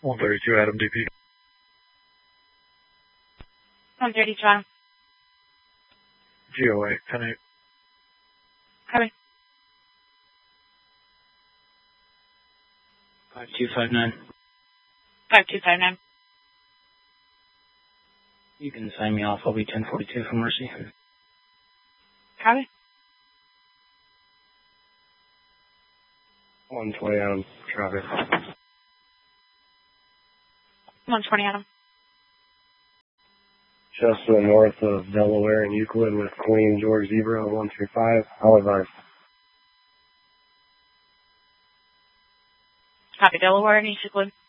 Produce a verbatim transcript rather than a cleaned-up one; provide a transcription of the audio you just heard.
one thirty-two Adam D P. one thirty-two Adam. G O A, ten eight. Copy. five two five nine. five two five nine. You can sign me off. I'll be ten forty-two for Mercy. Copy. one twenty Adam, traffic. one twenty Adam. Just to the north of Delaware and Euclid with Queen George Zebra, one three five. I'll advise. Copy. Delaware and Euclid.